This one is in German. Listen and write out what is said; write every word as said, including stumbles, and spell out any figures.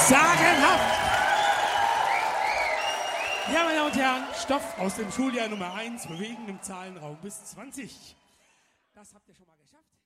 Sagenhaft! Ja, meine Damen und Herren, Stoff aus dem Schuljahr Nummer eins, bewegen im Zahlenraum bis zwanzig. Das habt ihr schon mal geschafft.